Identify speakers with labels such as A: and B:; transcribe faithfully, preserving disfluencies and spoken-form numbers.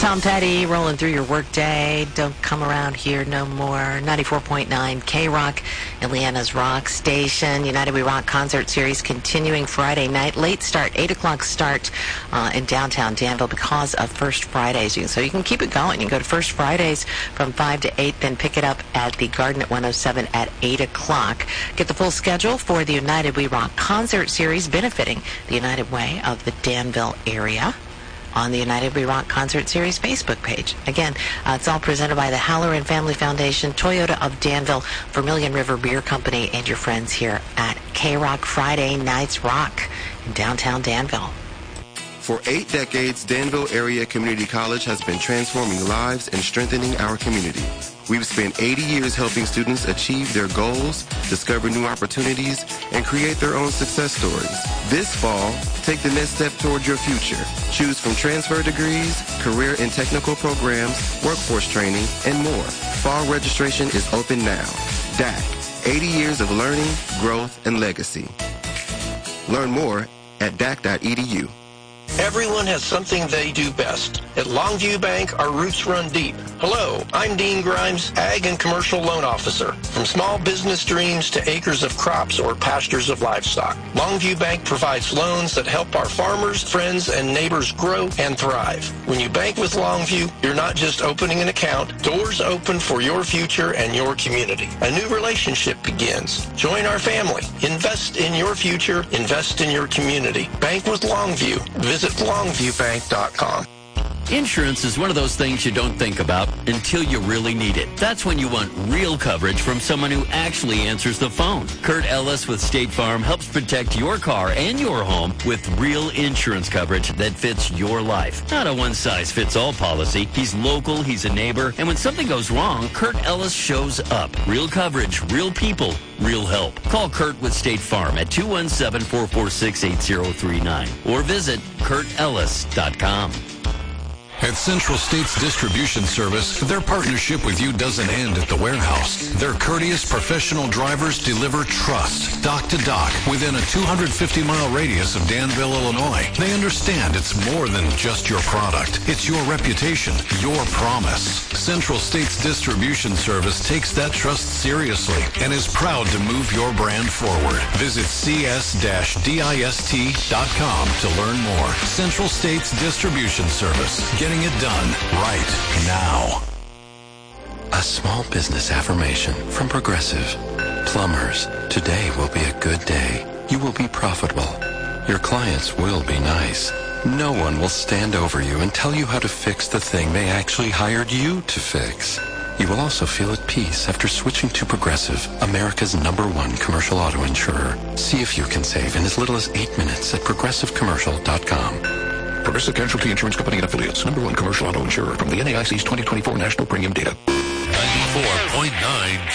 A: Tom Petty rolling through your workday. Don't come around here no more. ninety-four point nine K-Rock, Atlanta's rock station. United We Rock concert series continuing Friday night. Late start, eight o'clock start uh, in downtown Danville because of First Fridays. So you can keep it going. You can go to First Fridays from five to eight, then pick it up at the Garden at one oh seven at eight o'clock. Get the full schedule for the United We Rock concert series benefiting the United Way of the Danville area on the United We Rock Concert Series Facebook page. Again, uh, it's all presented by the Halloran Family Foundation, Toyota of Danville, Vermilion River Beer Company, and your friends here at K-Rock Friday Nights Rock in downtown Danville.
B: For eight decades, Danville Area Community College has been transforming lives and strengthening our community. We've spent eighty years helping students achieve their goals, discover new opportunities, and create their own success stories. This fall, take the next step toward your future. Choose from transfer degrees, career and technical programs, workforce training, and more. Fall registration is open now. D A C, eighty years of learning, growth, and legacy. Learn more at D A C dot E D U.
C: Everyone has something they do best. At Longview Bank, our roots run deep. Hello, I'm Dean Grimes, Ag and Commercial Loan Officer. From small business dreams to acres of crops or pastures of livestock, Longview Bank provides loans that help our farmers, friends, and neighbors grow and thrive. When you bank with Longview, you're not just opening an account. Doors open for your future and your community. A new relationship begins. Join our family. Invest in your future. Invest in your community. Bank with Longview. Visit longview bank dot com.
D: Insurance is one of those things you don't think about until you really need it. That's when you want real coverage from someone who actually answers the phone. Kurt Ellis with State Farm helps protect your car and your home with real insurance coverage that fits your life. Not a one-size-fits-all policy. He's local, he's a neighbor, and when something goes wrong, Kurt Ellis shows up. Real coverage, real people, real help. Call Kurt with State Farm at two one seven, four four six, eight zero three nine or visit kurt ellis dot com.
E: At Central States Distribution Service, their partnership with you doesn't end at the warehouse. Their courteous professional drivers deliver trust, dock to dock, within a two hundred fifty mile radius of Danville, Illinois. They understand it's more than just your product. It's your reputation, your promise. Central States Distribution Service takes that trust seriously and is proud to move your brand forward. Visit c s dash dist dot com to learn more. Central States Distribution Service. Getting it done right now.
F: A small business affirmation from Progressive. Plumbers, today will be a good day. You will be profitable. Your clients will be nice. No one will stand over you and tell you how to fix the thing they actually hired you to fix. You will also feel at peace after switching to Progressive, America's number one commercial auto insurer. See if you can save in as little as eight minutes at progressive commercial dot com.
G: Progressive Casualty Insurance Company and Affiliates. Number one commercial auto insurer from the N A I C's twenty twenty-four National Premium Data.
E: ninety-four point nine